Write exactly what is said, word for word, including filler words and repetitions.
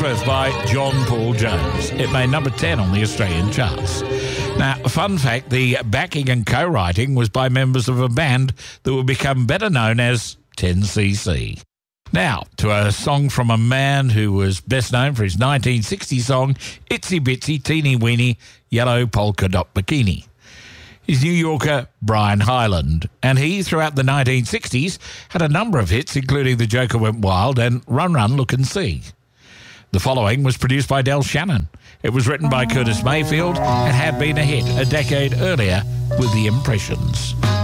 Elizabeth by John Paul Jones. It made number ten on the Australian charts. Now, fun fact, the backing and co-writing was by members of a band that would become better known as ten C C. Now, to a song from a man who was best known for his nineteen sixty song, Itsy Bitsy Teeny Weeny Yellow Polka Dot Bikini. He's New Yorker Brian Hyland, and he, throughout the nineteen sixties, had a number of hits, including The Joker Went Wild and Run Run Look and See. The following was produced by Del Shannon. It was written by Curtis Mayfield and had been a hit a decade earlier with The Impressions.